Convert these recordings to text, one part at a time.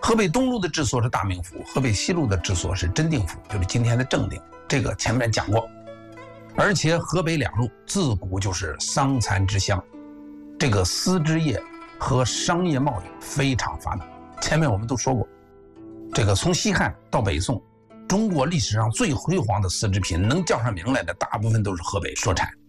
河北东路的治所是大名府，河北西路的治所是真定府，就是今天的正定。这个前面讲过。而且河北两路自古就是桑蚕之乡，这个丝织业和商业贸易非常发达。前面我们都说过，这个从西汉到北宋，中国历史上最辉煌的丝织品能叫上名来的，大部分都是河北所产。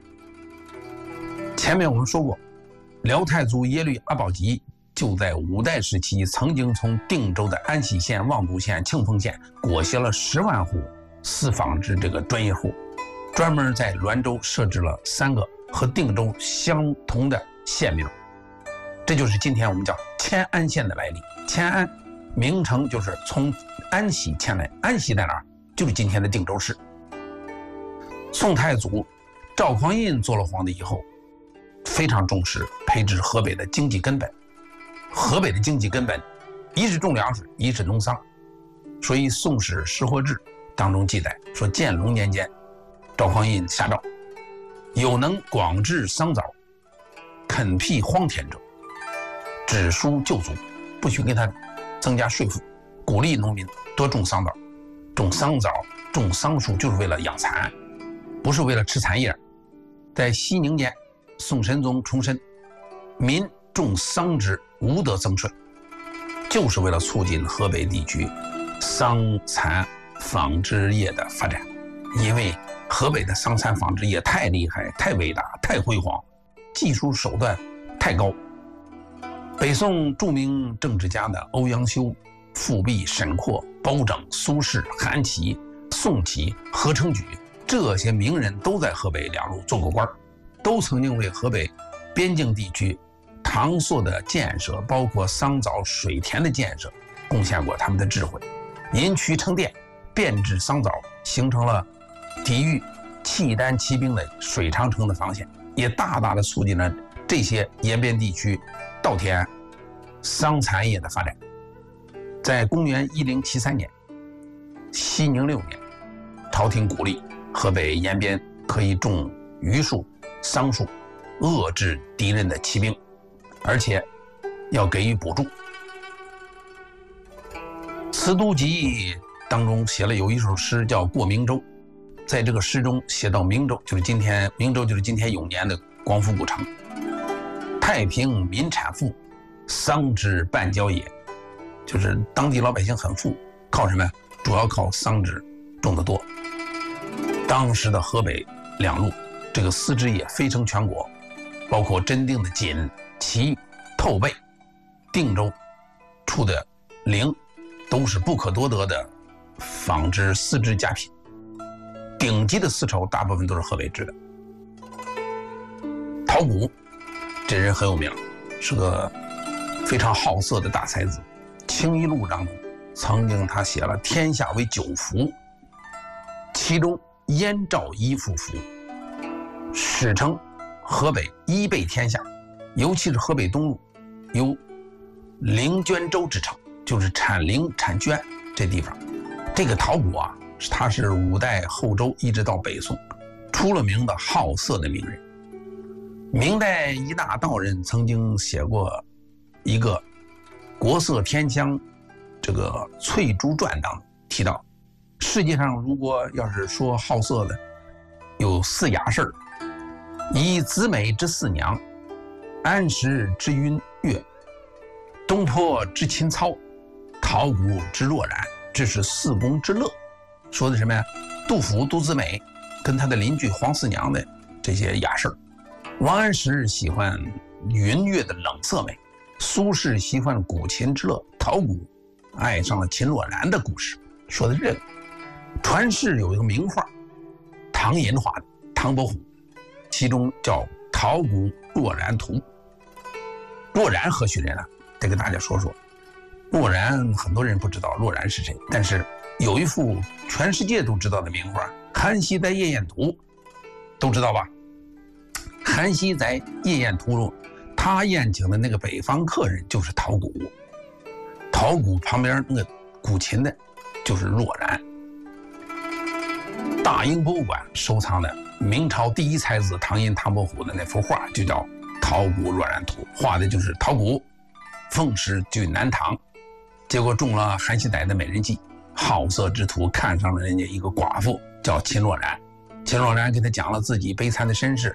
前面我们说过，辽太祖耶律阿保机就在五代时期曾经从定州的安喜县、望族县、庆丰县裹挟了10万户丝纺织这个专业户，专门在滦州设置了3个和定州相同的县名，这就是今天我们叫迁安县的来历。迁安名称就是从安喜迁来，安喜在哪儿？就是今天的定州市。宋太祖赵匡胤做了皇帝以后，非常重视培植河北的经济根本。河北的经济根本，一是种粮食，一是农桑。所以《宋史·识货志》当中记载说，建隆年间，赵匡胤下诏，有能广治桑枣，垦辟荒田者，只输旧族，不许给他增加税赋，鼓励农民多种桑枣。种桑枣、种桑树就是为了养蚕，不是为了吃蚕叶。在熙宁年，宋神宗重申，民种桑植无得增税，就是为了促进河北地区桑蚕纺织业的发展。因为河北的桑蚕纺织业太厉害、太伟大、太辉煌，技术手段太高。北宋著名政治家的欧阳修、富弼、沈括、包拯、苏轼、韩琦、宋祁、何成举，这些名人都在河北两路做过官，都曾经为河北边境地区塘塑的建设，包括桑枣、水田的建设，贡献过他们的智慧。引渠成电，变制桑枣，形成了抵御契丹骑兵的水长城的防线，也大大的促进了这些沿边地区稻田桑蚕业的发展。在公元1073年，熙宁6年，朝廷鼓励河北沿边可以种榆树、桑树，遏制敌人的骑兵，而且要给予补助。词都集当中写了有一首诗叫《过明州》，在这个诗中写到明州就是今天永年的光复故城。太平民产富，桑植半郊野，就是当地老百姓很富，靠什么？主要靠桑植种得多。当时的河北两路这个丝织业飞升全国，包括真定的锦、旗、透背，定州出的绫，都是不可多得的纺织丝织佳品。顶级的丝绸大部分都是河北织的。陶谷这人很有名，是个非常好色的大才子。清一路当中曾经他写了天下为9幅，其中燕赵一幅符，史称河北一备天下。尤其是河北东路有灵娟州之称，就是产绫产绢这地方。这个陶谷啊，他是5代后周一直到北宋出了名的好色的名人。明代一大道人曾经写过一个国色天香这个翠珠传当中提到，世界上如果要是说好色的，有4雅事儿：以子美之4娘，安石之晕月，东坡之琴操，陶谷之若然，这是4公之乐。说的什么呀？杜甫、杜子美跟他的邻居黄四娘的这些雅事儿。王安石喜欢云月的冷色美，苏轼喜欢古琴之乐，陶谷爱上了秦若然的故事。说的是这个。传世有一个名画，唐寅画的，唐伯虎，其中叫《陶谷若然图》。若然何许人啊？得跟大家说说。若然很多人不知道若然是谁，但是有一幅全世界都知道的名画《韩熙载夜宴图》，都知道吧？韩熙载夜宴图中，他宴请的那个北方客人就是陶谷，陶谷旁边那个古琴的就是若然。大英博物馆收藏的明朝第一才子唐寅、唐伯虎的那幅画就叫《陶谷若然图》，画的就是陶谷奉使据南唐， 结果中了韩熙载的美人计，好色之徒看上了人家一个寡妇叫秦若兰。秦若兰给他讲了自己悲惨的身世，